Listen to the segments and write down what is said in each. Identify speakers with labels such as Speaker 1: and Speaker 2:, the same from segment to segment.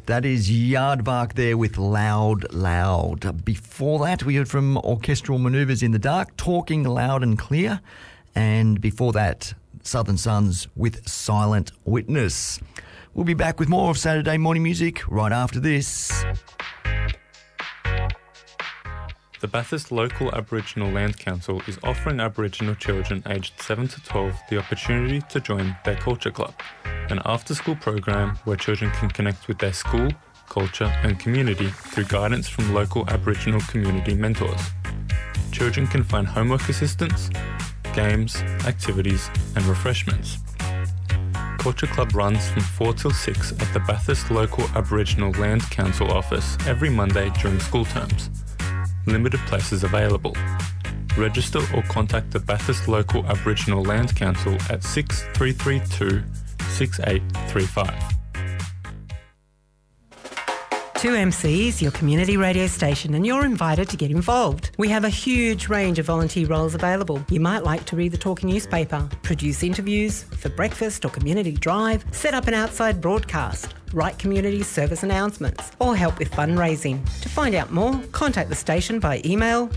Speaker 1: That is Yardvark there with Loud Loud. Before that, we heard from Orchestral Manoeuvres in the Dark, Talking Loud and Clear. And before that, Southern Sons with Silent Witness. We'll be back with more of Saturday Morning Music right after this.
Speaker 2: The Bathurst Local Aboriginal Land Council is offering Aboriginal children aged 7 to 12 the opportunity to join their Culture Club, an after-school program where children can connect with their school, culture and community through guidance from local Aboriginal community mentors. Children can find homework assistance, games, activities and refreshments. Culture Club runs from 4 till 6 at the Bathurst Local Aboriginal Land Council office every Monday during school terms. Limited places available. Register or contact the Bathurst Local Aboriginal Land Council at 6332 6835.
Speaker 3: 2MC is your community radio station and you're invited to get involved. We have a huge range of volunteer roles available. You might like to read the talking newspaper, produce interviews for breakfast or community drive, set up an outside broadcast, write community service announcements or help with fundraising. To find out more, contact the station by email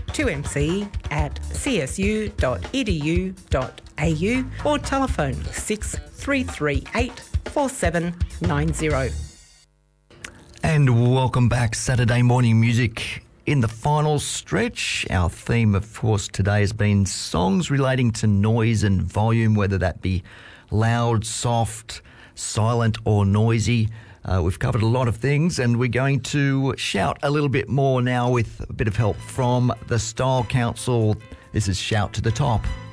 Speaker 3: 2mc@csu.edu.au or telephone 6338 4790.
Speaker 1: And welcome back, Saturday Morning Music. In the final stretch, our theme, of course, today has been songs relating to noise and volume, whether that be loud, soft, silent or noisy. We've covered a lot of things and we're going to shout a little bit more now with a bit of help from the Style Council. This is Shout to the Top.